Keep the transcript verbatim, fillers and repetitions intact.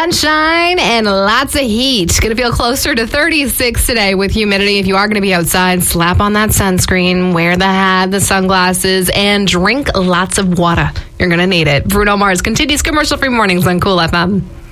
sunshine and lots of heat. Going to feel closer to thirty-six today with humidity. If you are going to be outside, slap on that sunscreen, wear the hat, the sunglasses, and drink lots of water. You're going to need it. Bruno Mars continues commercial-free mornings on Cool F M.